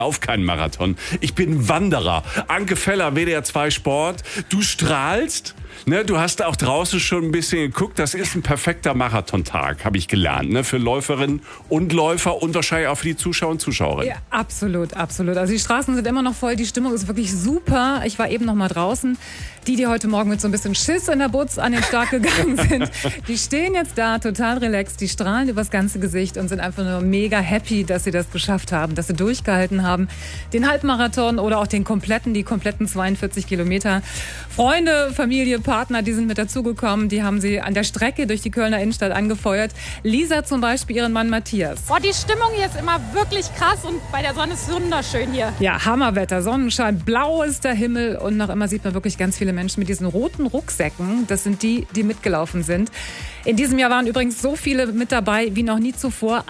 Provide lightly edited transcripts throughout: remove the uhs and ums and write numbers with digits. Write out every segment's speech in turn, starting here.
Auf keinen Marathon. Ich bin Wanderer. Anke Feller, WDR 2 Sport. Du strahlst. Ne, du hast auch draußen schon ein bisschen geguckt. Das ist ein perfekter Marathontag, habe ich gelernt. Ne, für Läuferinnen und Läufer und wahrscheinlich auch für die Zuschauer und Zuschauerinnen. Ja, absolut, absolut. Also die Straßen sind immer noch voll. Die Stimmung ist wirklich super. Ich war eben noch mal draußen. Die heute Morgen mit so ein bisschen Schiss in der Butz an den Start gegangen sind, die stehen jetzt da total relaxed. Die strahlen übers ganze Gesicht und sind einfach nur mega happy, dass sie das geschafft haben, dass sie durchgehalten haben. Den Halbmarathon oder auch die kompletten 42 Kilometer. Freunde, Familie, Partner, die sind mit dazugekommen. Die haben sie an der Strecke durch die Kölner Innenstadt angefeuert. Lisa zum Beispiel, ihren Mann Matthias. Boah, die Stimmung hier ist immer wirklich krass und bei der Sonne ist es wunderschön hier. Ja, Hammerwetter, Sonnenschein, blau ist der Himmel und noch immer sieht man wirklich ganz viele Menschen mit diesen roten Rucksäcken. Das sind die mitgelaufen sind. In diesem Jahr waren übrigens so viele mit dabei wie noch nie zuvor.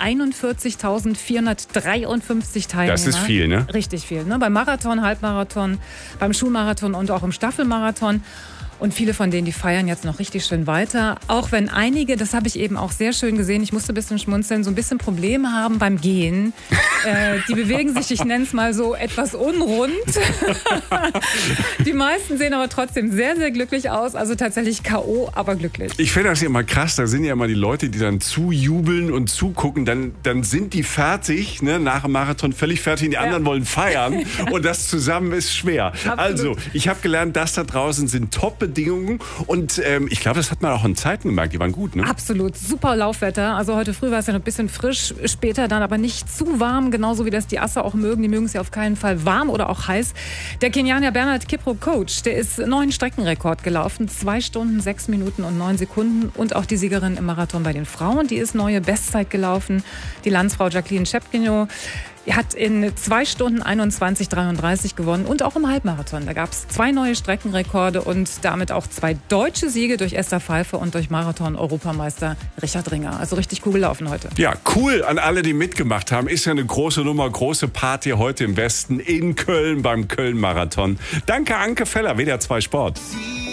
41.453 Teilnehmer. Das ist viel, ne? Richtig viel, ne? Beim Marathon, Halbmarathon, beim Schulmarathon und auch im Staffelmarathon. Und viele von denen, die feiern jetzt noch richtig schön weiter. Auch wenn einige, das habe ich eben auch sehr schön gesehen, ich musste ein bisschen schmunzeln, so ein bisschen Probleme haben beim Gehen. Die bewegen sich, ich nenne es mal so, etwas unrund. Die meisten sehen aber trotzdem sehr, sehr glücklich aus. Also tatsächlich K.O., aber glücklich. Ich finde das ja immer krass. Da sind ja immer die Leute, die dann zujubeln und zugucken. Dann sind die fertig, ne, nach dem Marathon völlig fertig. Und die anderen wollen feiern. Und das zusammen ist schwer. Absolut. Also, ich habe gelernt, das da draußen sind Top-Bedingungen. Und ich glaube, das hat man auch in Zeiten gemerkt. Die waren gut, ne? Absolut. Super Laufwetter. Also heute früh war es ja noch ein bisschen frisch. Später dann aber nicht zu warm. Genauso wie das die Asser auch mögen. Die mögen es ja auf keinen Fall warm oder auch heiß. Der Kenianer Bernhard Kiprop Coach, der ist neuen Streckenrekord gelaufen. 2 Stunden, 6 Minuten und 9 Sekunden. Und auch die Siegerin im Marathon bei den Frauen, die ist neue Bestzeit gelaufen. Die Landsfrau Jacqueline Chepkino hat in 2 Stunden 21,33 gewonnen und auch im Halbmarathon. Da gab es 2 neue Streckenrekorde und damit auch 2 deutsche Siege durch Esther Pfeiffer und durch Marathon-Europameister Richard Ringer. Also richtig cool gelaufen heute. Ja, cool an alle, die mitgemacht haben. Ist ja eine große Nummer, große Party heute im Westen in Köln beim Köln-Marathon. Danke, Anke Feller, WDR 2 Sport.